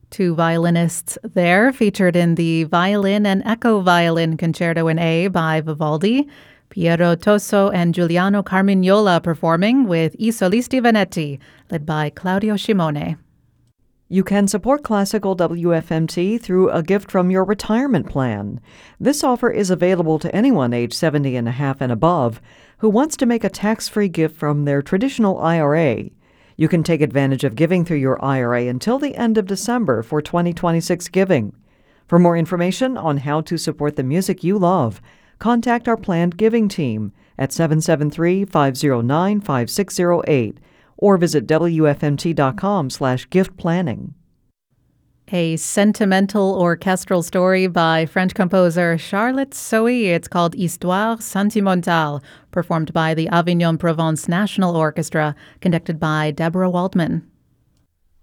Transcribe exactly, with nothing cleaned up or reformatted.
Two violinists there, featured in the Violin and Echo Violin Concerto in A by Vivaldi. Piero Toso and Giuliano Carmignola performing with I Solisti Venetti, led by Claudio Scimone. You can support Classical W F M T through a gift from your retirement plan. This offer is available to anyone age seventy and a half and above who wants to make a tax-free gift from their traditional I R A. You can take advantage of giving through your I R A until the end of December for twenty twenty-six giving. For more information on how to support the music you love, contact our planned giving team at seven seven three, five zero nine, five six zero eight or visit W F M T dot com slash gift planning. A sentimental orchestral story by French composer Charlotte Sohi. It's called Histoire Sentimentale, performed by the Avignon Provence National Orchestra, conducted by Deborah Waldman.